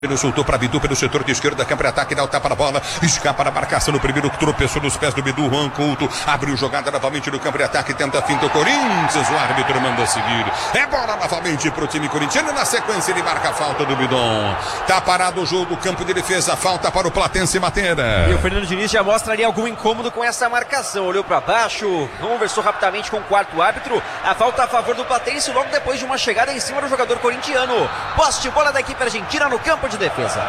Ele soltou para Bidu pelo setor de esquerda, campo de ataque, dá o tapa na bola, escapa na marcação no primeiro, tropeçou nos pés do Bidu. Juan Couto abriu jogada novamente no campo de ataque, tenta a finta o Corinthians, o árbitro manda seguir. É bola novamente pro time corintiano, na sequência ele marca a falta do Bidon. Tá parado o jogo, campo de defesa, falta para o Platense Matera. E o Fernando Diniz já mostra ali algum incômodo com essa marcação, olhou para baixo, conversou rapidamente com o quarto árbitro, a falta a favor do Platense logo depois de uma chegada em cima do jogador corintiano. Posse de bola da equipe argentina no campo de defesa.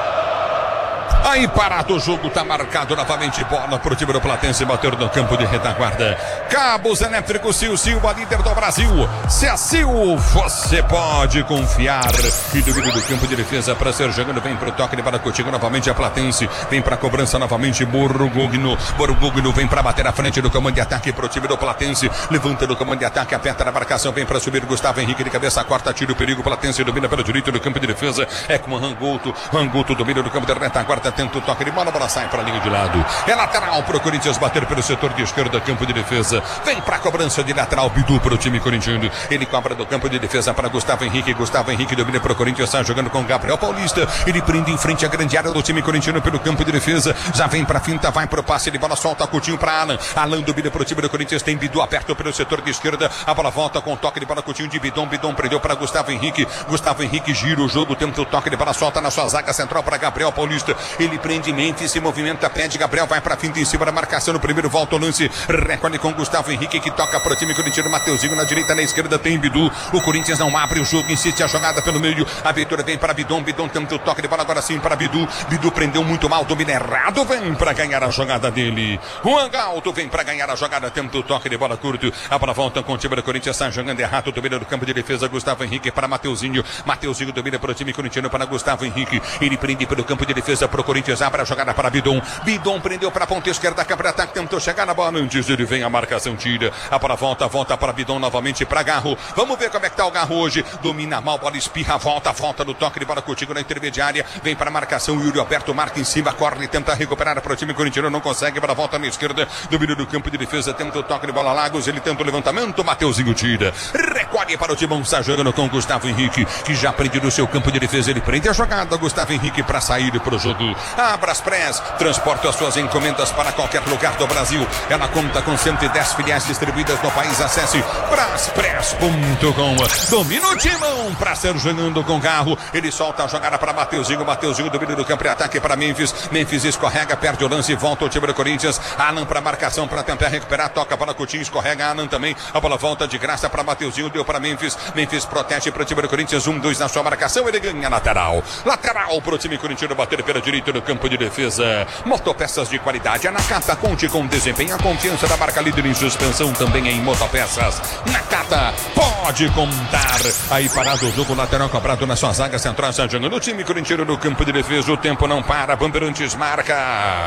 Aí parado o jogo, tá marcado novamente, bola pro time do Platense, bateu no campo de retaguarda. Cabos Elétricos Sil, a líder do Brasil. Se a Sil, você pode confiar. E domínio do campo de defesa para ser jogando, vem pro toque de bola contigo novamente a Platense, vem pra cobrança novamente Borgogno vem pra bater à frente do comando de ataque pro time do Platense, levanta do comando de ataque, aperta na marcação, vem pra subir Gustavo Henrique de cabeça, corta, tira o perigo, Platense domina pelo direito do campo de defesa, é com o Ranguto domina do campo de retaguarda, tenta o toque de bola, a bola sai para a linha de lado. É lateral para o Corinthians bater pelo setor de esquerda, campo de defesa. Vem para a cobrança de lateral, Bidu para o time corintiano. Ele cobra do campo de defesa para Gustavo Henrique. Gustavo Henrique domina para o Corinthians, está jogando com Gabriel Paulista. Ele prende em frente à grande área do time corintiano pelo campo de defesa. Já vem para a finta, vai para o passe de bola, solta Coutinho para Alan. Alan domina para o time do Corinthians, tem Bidu aberto pelo setor de esquerda. A bola volta com o toque de bola, Coutinho de Bidon. Bidon prendeu para Gustavo Henrique. Gustavo Henrique gira o jogo, tenta o toque de bola, solta na sua zaga central para Gabriel Paulista. Ele prende Memphis, se movimenta, pede, Gabriel vai pra finta em cima da marcação no primeiro, volta o lance, recolhe com Gustavo Henrique que toca pro time corintiano, Mateuzinho na direita, na esquerda tem Bidu, o Corinthians não abre o jogo, insiste a jogada pelo meio, a abertura vem para Bidon tenta o toque de bola agora sim para Bidu prendeu muito mal, domina errado, vem pra ganhar a jogada dele, Juan Galto vem pra ganhar a jogada, tenta o toque de bola curto, a bola volta com o time do Corinthians, está jogando errado, domina do campo de defesa, Gustavo Henrique para Mateuzinho domina pro time corintiano para Gustavo Henrique, ele prende pelo campo de defesa pro Corinthians, abre a jogada para Bidon prendeu para a ponta esquerda, câmara de ataque, tentou chegar na bola, antes ele vem a marcação, tira, a bola volta para Bidon novamente para Garro, vamos ver como é que tá o Garro hoje, domina mal, bola espirra, volta no toque de bola contigo na intermediária, vem para a marcação, Yuri Alberto marca em cima, corre, tenta recuperar para o time corintiano, não consegue, para a volta na esquerda, domínio do campo de defesa, tenta o toque de bola, Lagos, ele tenta o levantamento, Mateuzinho tira, recolhe para o Timão, está jogando com Gustavo Henrique, que já prende no seu campo de defesa, ele prende a jogada, Gustavo Henrique para sair para o jogo, Braspress, transporta as suas encomendas para qualquer lugar do Brasil. Ela conta com 110 filiais distribuídas no país. Acesse braspress.com. Domina o Timão para ser jogando com Garro. Ele solta a jogada para Mateuzinho domina do campo de ataque para Memphis. Memphis escorrega, perde o lance, volta o time do Corinthians. Alan para marcação para tentar recuperar, toca para Coutinho, escorrega Alan também. A bola volta de graça para Mateuzinho, deu para Memphis. Memphis protege para o time do Corinthians. 1-2 na sua marcação, ele ganha lateral para o time corintiano bater pela direita do campo de defesa. Motopeças de qualidade, a Nakata, conte com desempenho, a confiança da marca líder em suspensão também em motopeças. Nakata pode contar. Aí parado o jogo, lateral cobrado na sua zaga central, jogando o time corintiano no campo de defesa, o tempo não para, Bandeirantes marca.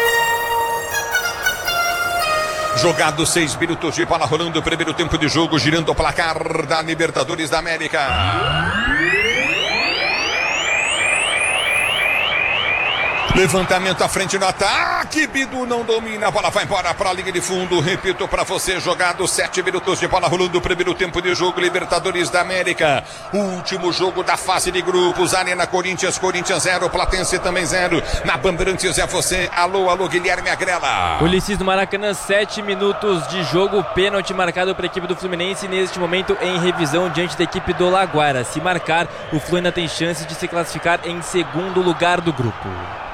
Jogado 6 minutos de bola rolando, o primeiro tempo de jogo, girando o placar da Libertadores da América. Levantamento à frente no ataque, Bidu não domina, a bola vai embora para a linha de fundo, repito para você, jogado 7 minutos de bola rolando, o primeiro tempo de jogo, Libertadores da América, último jogo da fase de grupos, Arena Corinthians 0, Platense também 0, na Bandeirantes é você, alô Guilherme Agrela. Ulisses do Maracanã, 7 minutos de jogo, pênalti marcado para a equipe do Fluminense, neste momento em revisão diante da equipe do Laguaira, se marcar, o Flu ainda tem chance de se classificar em segundo lugar do grupo.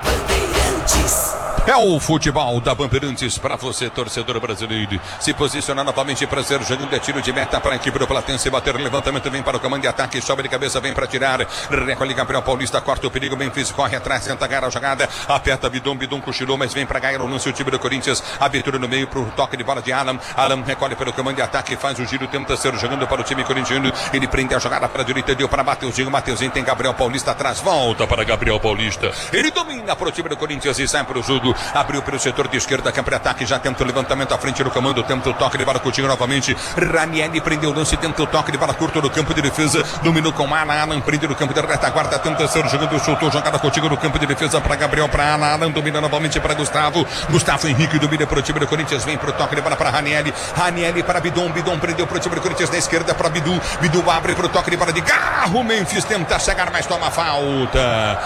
É o futebol da Bandeirantes para você, torcedor brasileiro. Se posicionar novamente para ser jogando de tiro de meta para a equipe do Platense. Bater levantamento, vem para o comando de ataque, sobe de cabeça, vem para tirar. Recolhe Gabriel Paulista, corta o perigo. Memphis corre atrás, tenta ganhar a jogada. Aperta Bidon cochilou, mas vem para ganhar o lance o time do Corinthians. Abertura no meio para o toque de bola de Alan. Alan recolhe pelo comando de ataque, faz o giro, tenta ser jogando para o time corintiano. Ele prende a jogada para a direita, deu para Mateuzinho. Mateuzinho tem Gabriel Paulista atrás, volta para Gabriel Paulista. Ele domina para o time do Corinthians e sai para o jogo. abriu pelo setor de esquerda, campo de ataque, já tenta o levantamento à frente do comando, tenta o toque de bola Coutinho novamente, Ranieri prendeu o lance, tenta o toque de bola curto no campo de defesa, dominou com Alan, prende no campo de retaguarda, tenta ser jogando, soltou, jogada Coutinho no campo de defesa para Gabriel, para Alan, domina novamente para Gustavo Henrique domina para o time do Corinthians, vem para o toque de bola para Ranieri para Bidon prendeu para o time do Corinthians na esquerda para Bidu abre para o toque de bola de Garro, Memphis tenta chegar, mas toma falta.